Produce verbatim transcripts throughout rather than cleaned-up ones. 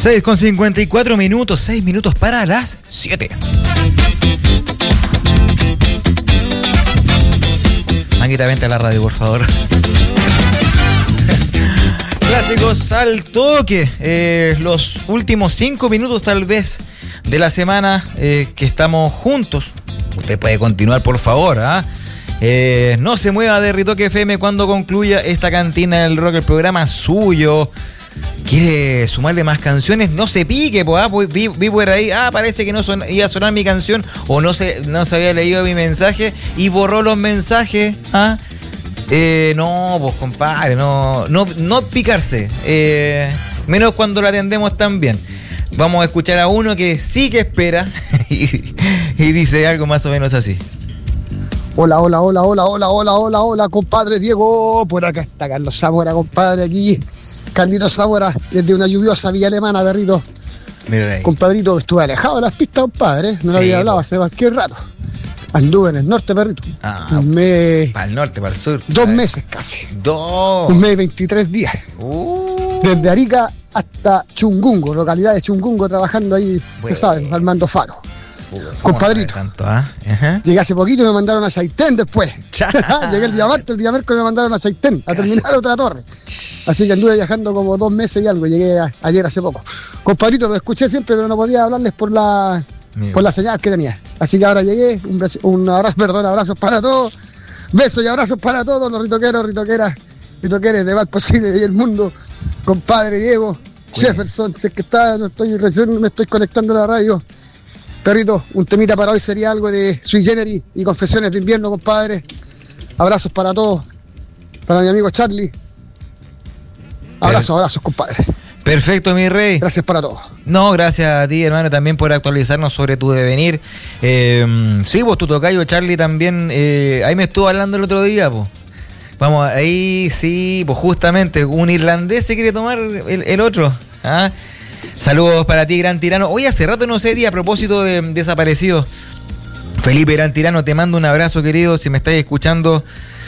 seis con cincuenta y cuatro minutos, seis minutos para las siete. Manguita, vente a la radio, por favor. Clásicos al toque. Eh, los últimos cinco minutos, tal vez, de la semana eh, que estamos juntos. Usted puede continuar, por favor, ¿ah? ¿eh? Eh, no se mueva de Ritoque F M cuando concluya esta cantina del rock, el programa suyo. ¿Quiere sumarle más canciones? No se pique, pues, ah, pues vi, vi por ahí, ah, parece que no son, iba a sonar mi canción, o no se, no se había leído mi mensaje y borró los mensajes, ¿ah? Eh, no, pues compadre, no, no, no picarse, eh, menos cuando lo atendemos tan bien. Vamos a escuchar a uno que sí que espera y, y dice algo más o menos así. Hola, hola, hola, hola, hola, hola, hola, hola, compadre Diego. Por acá está Carlos Zamora, compadre, aquí. Carlitos Zamora, desde una lluviosa Villa Alemana, perrito. Mira ahí. Compadrito, estuve alejado de las pistas, compadre. No sí, lo había hablado hace cualquier rato. Anduve en el norte, perrito. Ah, un mes. Para el norte, para el sur. Dos meses casi. Dos. Un mes y veintitrés días. Uh. Desde Arica hasta Chungungo, localidad de Chungungo, trabajando ahí, bueno. ¿Sabes? Armando faro. Compadrito, tanto, ¿eh? uh-huh. Llegué hace poquito y me mandaron a Chaitén después. Llegué el día martes, el día miércoles me mandaron a Chaitén a terminar otra torre. Así que anduve viajando como dos meses y algo. Llegué a, ayer hace poco. Compadrito, lo escuché siempre, pero no podía hablarles por la Mío. por la señal que tenía. Así que ahora llegué. Un, beso, un abrazo, perdón, abrazos para todos. Besos y abrazos para todos los ritoqueros, ritoqueras, ritoqueres de Valposible y el mundo. Compadre Diego, Jefferson, si es que está, no estoy recién me estoy conectando a la radio. Perrito, un temita para hoy sería algo de Sui Generis y Confesiones de Invierno, compadre. Abrazos para todos. Para mi amigo Charlie. Abrazos, abrazos, compadre. Perfecto, mi rey. Gracias para todos. No, gracias a ti, hermano, también por actualizarnos sobre tu devenir. Eh, sí, pues tu tocayo Charlie también, eh, ahí me estuvo hablando el otro día, pues. Vamos, ahí sí, pues justamente, un irlandés se quiere tomar el, el otro, ¿ah? Saludos para ti, Gran Tirano. Hoy hace rato no sé, a propósito de desaparecidos. Felipe Gran Tirano, te mando un abrazo, querido, si me estás escuchando.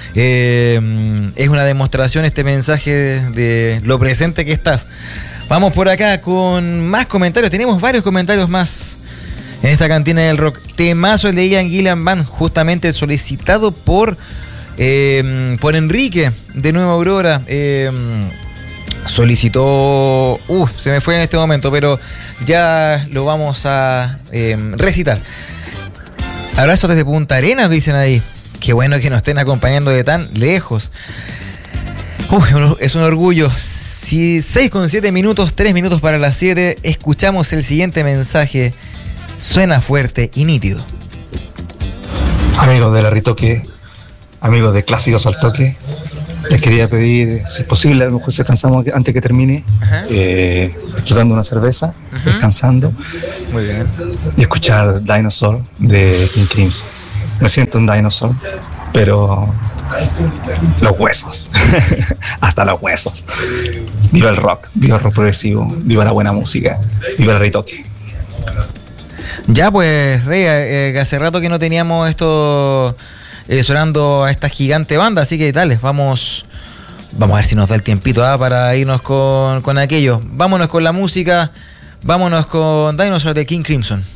Eh, es una demostración este mensaje de, de lo presente que estás. Vamos por acá con más comentarios. Tenemos varios comentarios más en esta cantina del rock. Temazo el de Ian Gillan Band, justamente solicitado por, eh, por Enrique de Nueva Aurora. Eh, solicitó, uh, se me fue en este momento, pero ya lo vamos a eh, recitar. Abrazos desde Punta Arenas, dicen ahí. Qué bueno que nos estén acompañando de tan lejos. Uy, es un orgullo. Si seis con siete minutos, tres minutos para las siete, escuchamos el siguiente mensaje. Suena fuerte y nítido. Amigos de la Ritoque, amigos de Clásicos al Toque, les quería pedir, si es posible, a lo mejor si alcanzamos antes que termine, eh, disfrutando una cerveza, uh-huh. descansando. Muy bien. Y escuchar Dinosaur de King Crimson. Me siento un dinosaur, pero los huesos, hasta los huesos. Viva el rock, viva el rock progresivo, viva la buena música, viva el Ritoque. Ya pues, Rey, eh, hace rato que no teníamos esto eh, sonando a esta gigante banda, así que dale, vamos, vamos a ver si nos da el tiempito ¿ah? para irnos con, con aquello. Vámonos con la música, vámonos con Dinosaur de King Crimson.